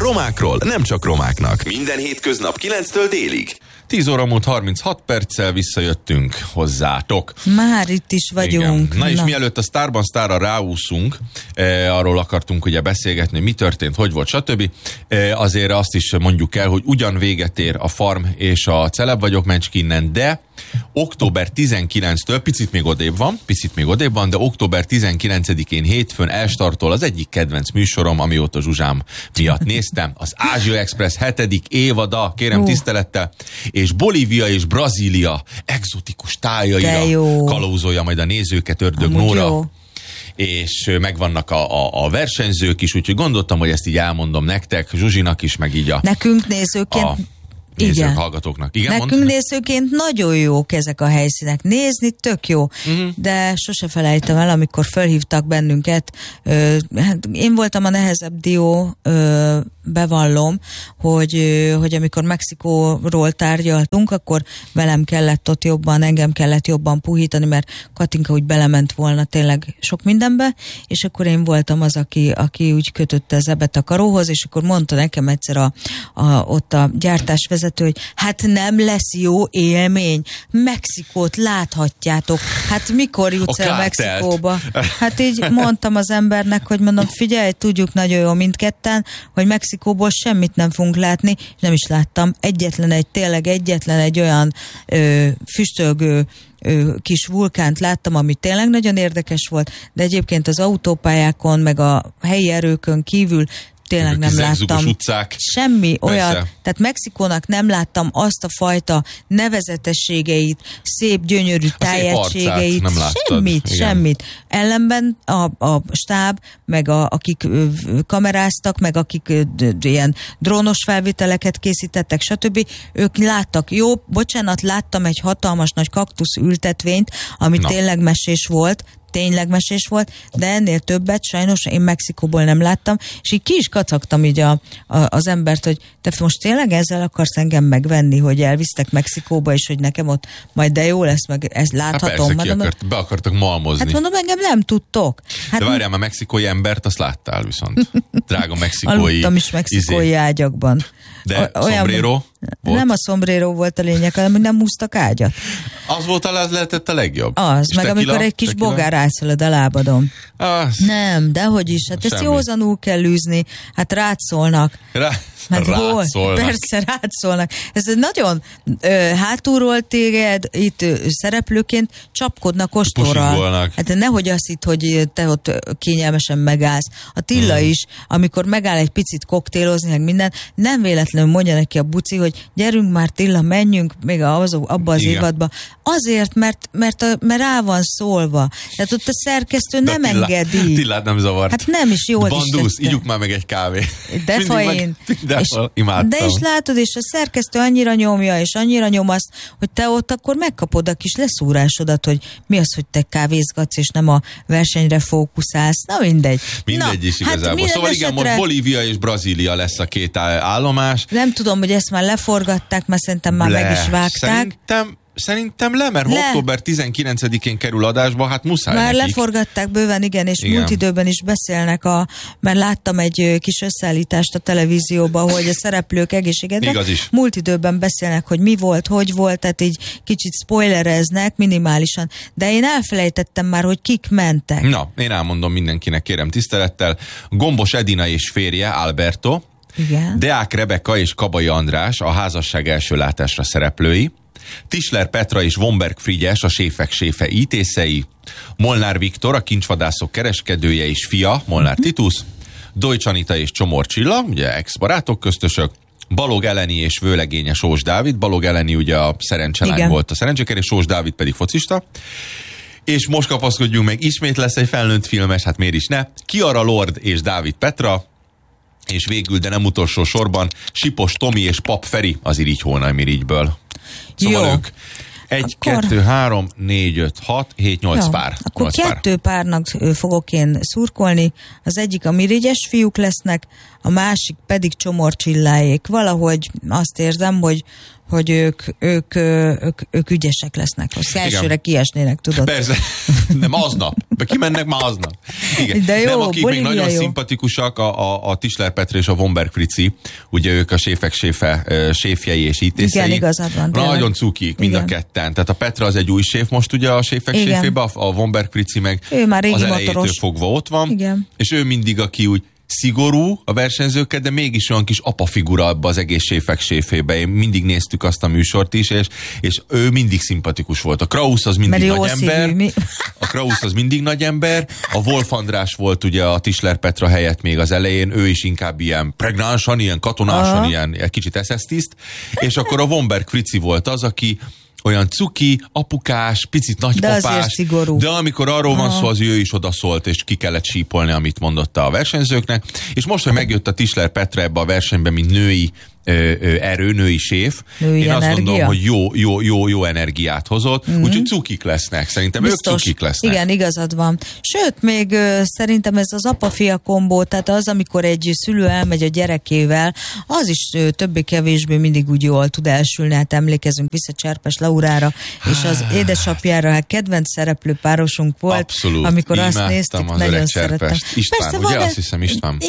Romákról nem csak romáknak. Minden hétköznap 9-től délig. 10 óra múlt 36 perccel visszajöttünk hozzátok. Már itt is vagyunk. Igen. Na és mielőtt a Sztárban sztárra ráúszunk, arról akartunk ugye beszélgetni, mi történt, hogy volt, stb. Azért azt is mondjuk el, hogy ugyan véget ér a Farm és a Celeb vagyok Mencski innen, de október 19-től, picit még odébb van, de október 19-én hétfőn elstartol az egyik kedvenc műsorom, amióta Zsuzsám miatt néztem, az Ázsia Express 7. évada, kérem tisztelettel, és Bolívia és Brazília egzotikus tájaira kalauzolja majd a nézőket Ördög Nóra. És megvannak a versenyzők is, úgyhogy gondoltam, hogy ezt így elmondom nektek, Zsuzsinak is, meg így nekünk nézőként nézők, hallgatók. Igen, nekünk nézőként nagyon jók ezek a helyszínek. Nézni tök jó, de sose felejtem el, amikor felhívtak bennünket. Én voltam a nehezebb dió, bevallom, hogy amikor Mexikóról tárgyaltunk, akkor velem kellett ott engem kellett jobban puhítani, mert Katinka úgy belement volna tényleg sok mindenbe, és akkor én voltam az, aki úgy kötötte zebet a karóhoz, és akkor mondta nekem egyszer ott a gyártásvezető, hogy hát nem lesz jó élmény, Mexikót láthatjátok, hát mikor jutsz el Mexikóba? Hát így mondtam az embernek, hogy mondom, figyelj, tudjuk nagyon jó mindketten, hogy Mexikóból semmit nem fogunk látni, és nem is láttam. Egyetlen egy olyan füstölgő kis vulkánt láttam, ami tényleg nagyon érdekes volt, de egyébként az autópályákon, meg a helyi erőkön kívül tényleg nem láttam semmi olyat, tehát Mexikónak nem láttam azt a fajta nevezetességeit, szép, gyönyörű tájegységeit, semmit. Ellenben a stáb, meg akik kameráztak, meg akik ilyen drónos felvételeket készítettek, stb. Ők láttak, láttam egy hatalmas nagy kaktusz ültetvényt, ami tényleg mesés volt, de ennél többet sajnos én Mexikóból nem láttam, és így ki is kacagtam így az embert, hogy te most tényleg ezzel akarsz engem megvenni, hogy elvisztek Mexikóba, és hogy nekem ott majd de jó lesz, meg ezt láthatom. Persze, be akartak malmozni. Hát mondom, engem nem tudtok. Hát, de várjál, már mexikói embert azt láttál viszont. Drága mexikói. Aludtam is mexikói ágyakban. De sombrero volt? Nem a sombrero volt a lényeg, hanem hogy nem húztak ágyat. Az volt lehetett a legjobb. Az, és meg amikor egy kis bogár rászalad a lábadon. Nem, dehogy is. Hát ezt józanul kell űzni. Hát rátszolnak. Persze, rátszólnak. Ez nagyon hátulról téged itt szereplőként csapkodnak ostorral. Hát nehogy azt hitt, hogy te ott kényelmesen megállsz. A Tilla is, amikor megáll egy picit koktélozni, meg minden, nem véletlenül mondja neki a buci, hogy gyerünk már Tilla, menjünk még abba az évadba. Azért, mert rá van szólva. Tehát ott a szerkesztő nem engedi. Tillát nem zavart. Hát nem is jó. Bandúsz, ígyuk már meg egy kávé. De és látod, és a szerkesztő annyira nyomja, és annyira nyom azt, hogy te ott akkor megkapod a kis leszúrásodat, hogy mi az, hogy te kávézgatsz, és nem a versenyre fókuszálsz. Na mindegy. Mindegy is igazából. Hát szóval igen, most Bolívia és Brazília lesz a két állomás. Nem tudom, hogy ezt már leforgatták, mert szerintem már meg is vágták. Szerintem mert október 19-én kerül adásba, hát muszáj már nekik. Leforgatták bőven, igen, és múlt időben is beszélnek, mert láttam egy kis összeállítást a televízióban, hogy a szereplők egészségedre. Múlt időben beszélnek, hogy mi volt, hogy volt, tehát így kicsit spoilereznek minimálisan, de én elfelejtettem már, hogy kik mentek. Na, én elmondom mindenkinek, kérem tisztelettel. Gombos Edina és férje, Alberto, Deák Rebeka és Kabai András, a házasság első látásra szereplői, Tischler Petra és Womberg Frigyes, a séfek séfe ítészei, Molnár Viktor, a kincsvadászok kereskedője és fia, Molnár Titus, Deutsch Anita és Csomor Csilla, ugye ex-barátok köztösök, Balog Eleni és vőlegénye Sós Dávid, Balog Eleni ugye a szerencselány volt a szerencséker, és Sós Dávid pedig focista. És most kapaszkodjunk meg, ismét lesz egy felnőtt filmes, hát miért is ne, Kiara Lord és Dávid Petra, és végül, de nem utolsó sorban, Sipos Tomi és Pap Feri az Irigy Hónajmirigyből. Szóval 1, 2, 3, 4, 5, 6, 7, 8 pár. Akkor 2 párnak fogok én szurkolni. Az egyik a mirigyes fiúk lesznek, a másik pedig Csomorcsilláék. Valahogy azt érzem, hogy ők ügyesek lesznek. Elsőre kiesnének, tudod. Persze, nem aznap. Kimennek már aznap. Igen. De jó, nem, akik még nagyon jó. Szimpatikusak, a Tischler Petra és a Womberg Frici, ugye ők a séfjei és ítészei. Igen, igazad van. Nagyon cukik, mind a ketten. Tehát a Petra az egy új séf most ugye a séfek séfébe, a Womberg Frici meg ő már régi az elejétől motoros. fogva ott van. Igen. És ő mindig, aki úgy szigorú a versenyzőket, de mégis olyan kis apafigura abba az egész séfek séfébe. Én mindig néztük azt a műsort is, és ő mindig szimpatikus volt. A Krausz az mindig nagy ember. A Krausz az mindig nagy ember. A Wolf András volt ugye a Tischler Petra helyett még az elején, ő is inkább ilyen pregnánsan, ilyen katonásan, ilyen egy kicsit SS-tiszt. És akkor a Womberg Frici volt az, aki olyan cuki, apukás, picit nagypapás, de amikor arról van szó, az ő is odaszólt, és ki kellett sípolni, amit mondotta a versenyzőknek. És most, hogy megjött a Tischler Petra ebbe a versenybe, mint női erő, női séf, én azt gondolom, hogy jó energiát hozott, úgyhogy cukik lesznek, szerintem biztos, ők cukik lesznek. Igen, igazad van. Sőt, még szerintem ez az apa-fia kombó, tehát az, amikor egy szülő elmegy a gyerekével, az is többé-kevésbé mindig úgy jól tud elsülni, hát emlékezünk vissza Cserpes Laurára, és az édesapjára, hát kedvenc szereplő párosunk volt, abszolút, amikor azt néztük, nagyon szerettem. István, persze, ugye? Azt hiszem István.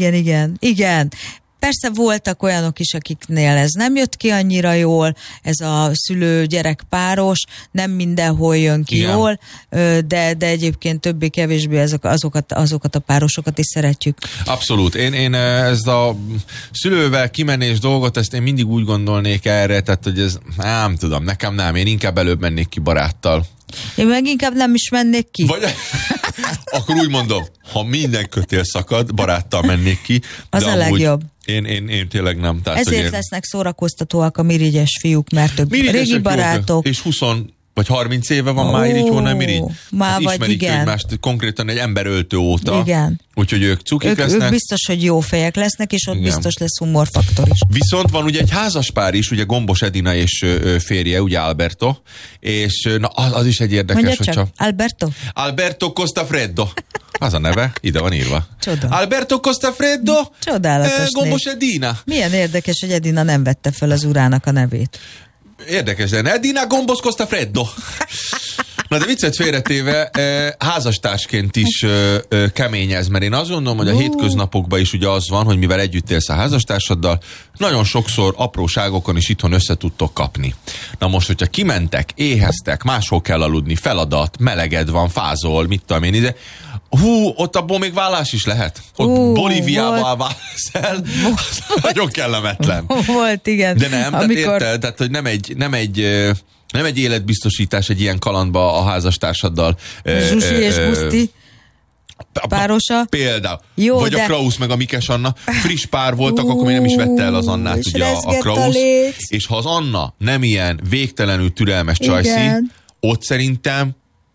Igen. Persze voltak olyanok is, akiknél ez nem jött ki annyira jól, ez a szülő-gyerek páros, nem mindenhol jön ki jól, de egyébként többé-kevésbé azokat a párosokat is szeretjük. Abszolút. Én ezt a szülővel kimenés dolgot, ezt én mindig úgy gondolnék erre, tehát hogy ez, nem tudom, nekem nem, én inkább előbb mennék ki baráttal. Én meg inkább nem is mennék ki. Vagy, akkor úgy mondom, ha minden kötél szakad, baráttal mennék ki. Az de a legjobb. Én tényleg nem. Tehát, ezért lesznek szórakoztatóak a mirigyes fiúk, mert ők régi barátok. És 20 vagy 30 éve van már Irigy, honnan Irigy. Már hát vagy igen. Egymást konkrétan egy emberöltő óta. Igen. Úgyhogy ők cukik lesznek. Ők biztos, hogy jó fejek lesznek, és ott biztos lesz humorfaktor is. Viszont van ugye egy házaspár is, ugye Gombos Edina és férje, ugye Alberto, és na, az is egy érdekes, mondja csak, hogyha... Alberto Costafreddo. Az a neve, ide van írva. Csoda. Alberto Costafreddo, csodálatos Gombos Edina. Milyen érdekes, hogy Edina nem vette fel az urának a nevét. Érdekes lenne. Edina Gombos Costafreddo. Na de viccet félretéve, házastársként is keményez, mert én azt gondolom, hogy a hétköznapokban is ugye az van, hogy mivel együtt élsz a házastársaddal, nagyon sokszor apróságokon is itthon össze tudtok kapni. Na most, hogyha kimentek, éheztek, máshol kell aludni, feladat, meleged van, fázol, mit tudom én, de ott abból még vállás is lehet. Ott Bolíviával válsz el, nagyon kellemetlen. Volt, igen. De nem, tehát érted, tehát, hogy nem egy életbiztosítás egy ilyen kalandba a házastársaddal. Zsusi és Guszti párosa. Például. Jó, vagy a Krausz meg a Mikes Anna. Friss pár voltak, akkor még nem is vette el az Annát ugye a Krausz. És ha az Anna nem ilyen végtelenül türelmes csajszi, ott szerintem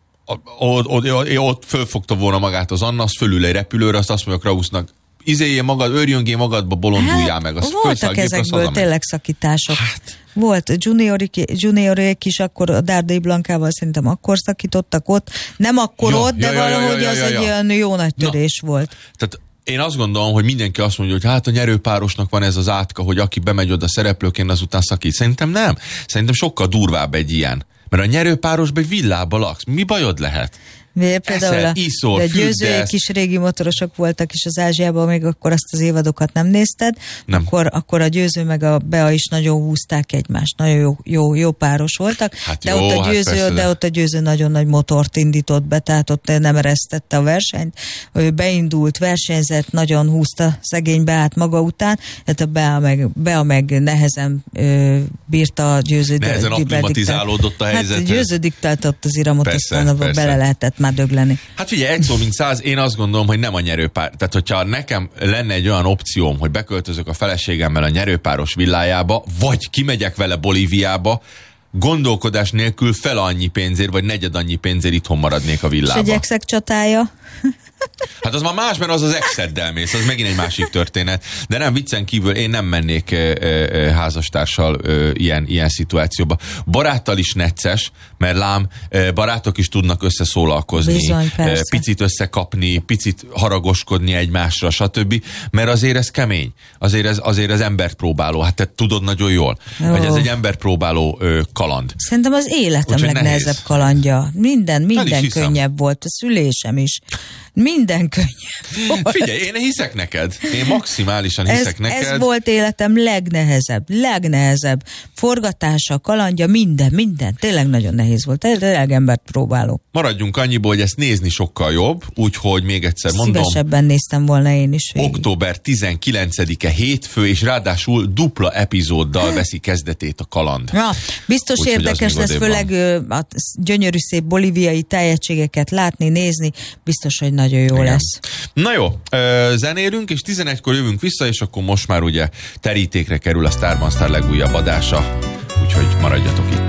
ott fölfogta volna magát az Anna, az fölül egy repülőre, azt mondja a Krausznak, őrjöngé magadba, bolonduljál meg. Voltak ezekből tényleg szakítások. Volt juniorék is, akkor a Dárdai Blankával szerintem akkor szakítottak ott. Nem akkor ott, de valahogy az egy olyan jó nagy törés volt. Tehát én azt gondolom, hogy mindenki azt mondja, hogy hát a nyerőpárosnak van ez az átka, hogy aki bemegy oda szereplőként, azután szakít. Szerintem nem. Szerintem sokkal durvább egy ilyen. Mert a nyerőpárosban villába laksz. Mi bajod lehet? Például iszol, győzőik is régi motorosok voltak, és az Ázsiában még akkor azt az évadokat nem nézted, nem. Akkor a Győző meg a Bea is nagyon húzták egymást, nagyon jó páros voltak, hát de, jó, ott a Győző, hát ott a Győző nagyon nagy motort indított be, tehát ott nem eresztette a versenyt, ő beindult, versenyzett, nagyon húzta szegény Beát maga után, tehát a Bea meg nehezen bírta a Győző. Nehezen akklimatizálódott a helyzethez. Hát a Győző diktáltott az iramot, aztán bele lehetett már dögleni. Hát figyelj, egy szó mint 100, én azt gondolom, hogy nem a nyerőpár. Tehát, hogyha nekem lenne egy olyan opcióm, hogy beköltözök a feleségemmel a nyerőpáros villájába, vagy kimegyek vele Bolíviába, gondolkodás nélkül fel annyi pénzért, vagy negyed annyi pénzért itthon maradnék a villába. És egy exek csatája? Hát az már más, mert az ex-eddel mész, az megint egy másik történet. De nem, viccen kívül én nem mennék házastársal ilyen szituációba. Baráttal is necces, mert lám, barátok is tudnak összeszólalkozni, bizony, picit összekapni, picit haragoskodni egymásra, stb. Mert azért ez kemény. Azért ez embert próbáló. Hát te tudod nagyon jól, hogy ez egy embert próbáló kaland. Szerintem az életem legnehezebb kalandja. Minden könnyebb volt, a szülésem is. Minden könnyebb volt. Figyelj, én hiszek neked. Én maximálisan hiszek neked. Ez volt életem legnehezebb. Forgatása, kalandja, minden. Tényleg nagyon nehéz volt. Tényleg embert próbálok. Maradjunk annyiból, hogy ezt nézni sokkal jobb, úgyhogy még egyszer mondom. Szívesebben néztem volna én is végig. Október 19-e hétfő, és ráadásul dupla epizóddal veszi kezdetét a kaland. Ja, biztos úgy, érdekes lesz, főleg a gyönyörű szép bolíviai tájegységeket látni, nézni, biztos, hogy nagyon jó lesz. Na jó, zenélünk, és 11-kor jövünk vissza, és akkor most már ugye terítékre kerül a Starban Star legújabb adása, úgyhogy maradjatok itt.